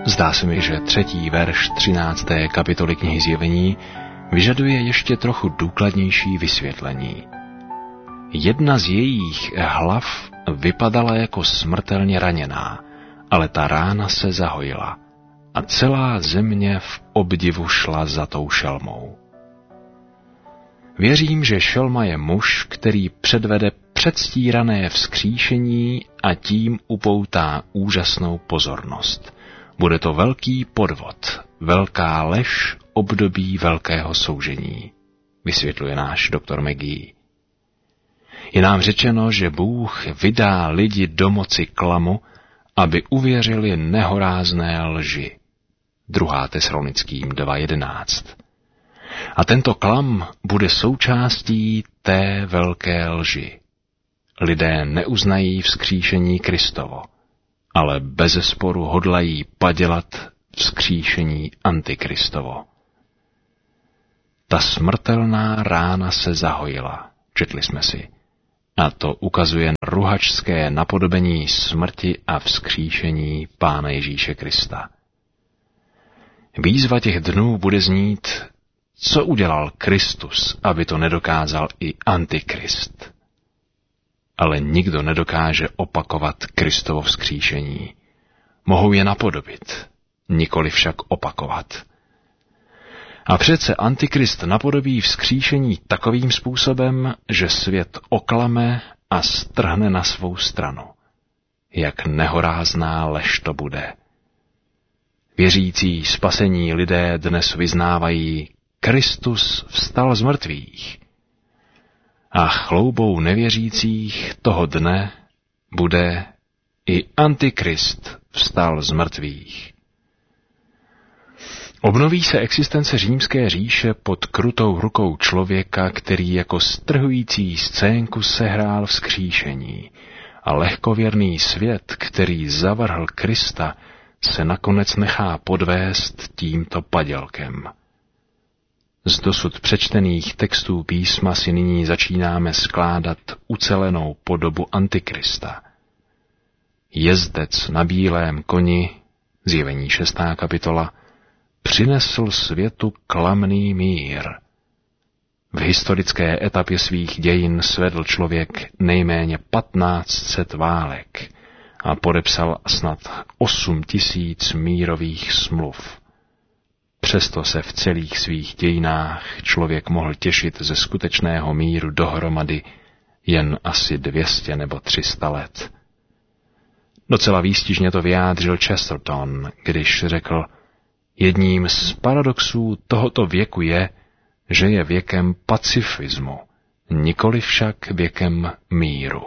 Zdá se mi, že 3. verš 13. kapitoly knihy Zjevení vyžaduje ještě trochu důkladnější vysvětlení. Jedna z jejich hlav vypadala jako smrtelně raněná, ale ta rána se zahojila a celá země v obdivu šla za tou šelmou. Věřím, že šelma je muž, který předvede předstírané vzkříšení a tím upoutá úžasnou pozornost. Bude to velký podvod, velká lež, období velkého soužení, vysvětluje náš doktor McGee. Je nám řečeno, že Bůh vydá lidi do moci klamu, aby uvěřili nehorázné lži. 2. Tesalonickým 2.11. A tento klam bude součástí té velké lži. Lidé neuznají vzkříšení Kristovo, ale bezesporu hodlají padělat vzkříšení Antikristovo. Ta smrtelná rána se zahojila, četli jsme si, a to ukazuje ruhačské napodobení smrti a vzkříšení Pána Ježíše Krista. Výzva těch dnů bude znít, co udělal Kristus, aby to nedokázal i Antikrist. Ale nikdo nedokáže opakovat Kristovo vzkříšení. Mohou je napodobit, nikoli však opakovat. A přece Antikrist napodobí vzkříšení takovým způsobem, že svět oklame a strhne na svou stranu. Jak nehorázná lež to bude. Věřící spasení lidé dnes vyznávají, Kristus vstal z mrtvých. A chloubou nevěřících toho dne bude i Antikrist vstal z mrtvých. Obnoví se existence římské říše pod krutou rukou člověka, který jako strhující scénku sehrál vzkříšení, a lehkověrný svět, který zavrhl Krista, se nakonec nechá podvést tímto padělkem. Z dosud přečtených textů písma si nyní začínáme skládat ucelenou podobu Antikrista. Jezdec na bílém koni, Zjevení 6. kapitola, přinesl světu klamný mír. V historické etapě svých dějin svedl člověk nejméně 1500 válek a podepsal snad 8000 mírových smluv. Přesto se v celých svých dějinách člověk mohl těšit ze skutečného míru dohromady jen asi 200 nebo 300 let. Docela výstižně to vyjádřil Chesterton, když řekl, jedním z paradoxů tohoto věku je, že je věkem pacifismu, nikoli však věkem míru.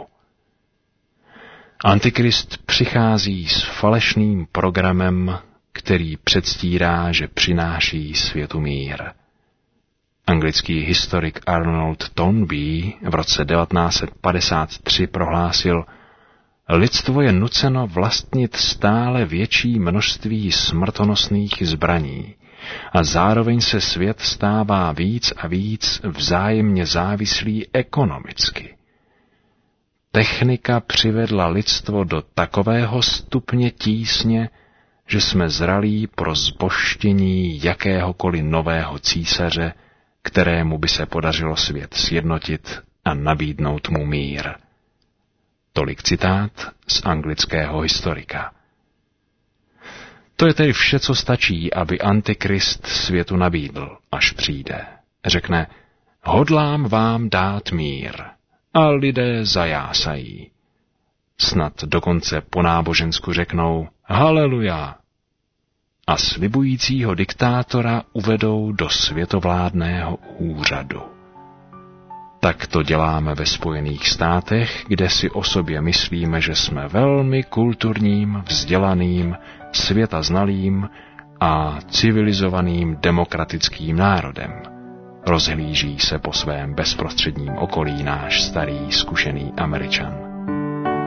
Antikrist přichází s falešným programem, který předstírá, že přináší světu mír. Anglický historik Arnold Toynbee v roce 1953 prohlásil, lidstvo je nuceno vlastnit stále větší množství smrtonosných zbraní a zároveň se svět stává víc a víc vzájemně závislý ekonomicky. Technika přivedla lidstvo do takového stupně tísně, že jsme zralí pro zbožštění jakéhokoliv nového císaře, kterému by se podařilo svět sjednotit a nabídnout mu mír. Tolik citát z anglického historika. To je tedy vše, co stačí, aby Antikrist světu nabídl, až přijde. Řekne, hodlám vám dát mír, a lidé zajásají. Snad dokonce po nábožensku řeknou haleluja a slibujícího diktátora uvedou do světovládného úřadu. Tak to děláme ve Spojených státech, kde si o sobě myslíme, že jsme velmi kulturním, vzdělaným, světaznalým a civilizovaným demokratickým národem. Rozhlíží se po svém bezprostředním okolí náš starý zkušený Američan.